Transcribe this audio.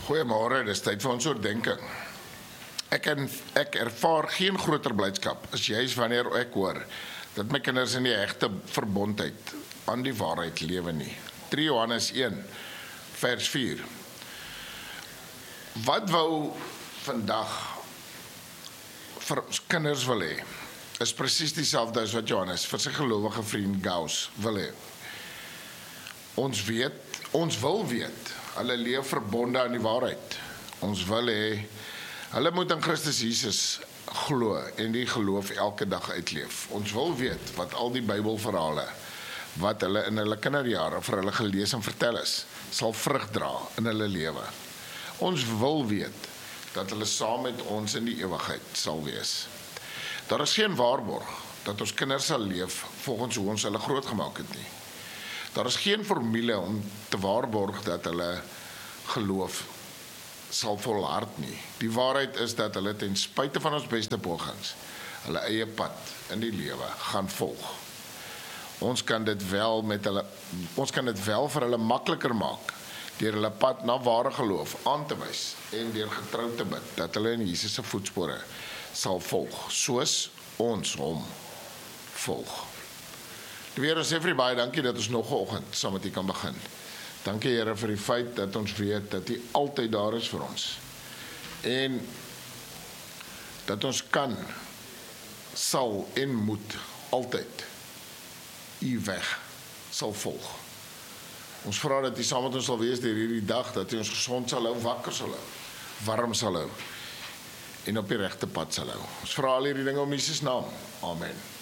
Goeiemôre, dis tyd vir ons oordeenking. Ek ervaar geen groter blydskap as juis wanneer ek hoor dat my kinders in die hegte verbondheid aan die waarheid lewe nie. 3 Johannes 1 vers 4. Wat wou vandag vir ons kinders wil hê, is presies dieselfde as wat Johannes vir sy gelowige vriend Gauss wil hê. Ons wil weet, hulle leef verbonde aan die waarheid. Ons wil hê, hulle moet in Christus Jesus glo en die geloof elke dag uitleef. Ons wil weet wat al die Bybelverhale, wat hulle in hulle kinderjare vir hulle gelees en vertel is, sal vrug dra in hulle lewe. Ons wil weet dat hulle saam met ons in die ewigheid sal wees. Daar is geen waarborg dat ons kinders sal leef volgens hoe ons hulle grootgemaak het nie. Daar is geen formule om te waarborg dat hulle geloof sal volhard nie. Die waarheid is dat hulle ten spyte van ons beste pogings hulle eie pad in die lewe gaan volg. Ons kan dit wel vir hulle makliker maak deur hulle pad na ware geloof aan te wys en deur getrou te bid dat hulle in Jesus se voetspore sal volg, soos ons hom volg. Weer ons sê vir baie dankie dat ons nog 'n oggend saam met U kan begin. Dankie Here vir die feit dat ons weet dat U altyd daar is vir ons. En dat ons kan, sal en moet altyd U weg sal volg. Ons vra dat U saam met ons sal wees deur hierdie dag, dat U ons gesond sal hou, wakker sal hou, warm sal hou en op die regte pad sal hou. Ons vra al hierdie dinge om Jesus naam. Amen.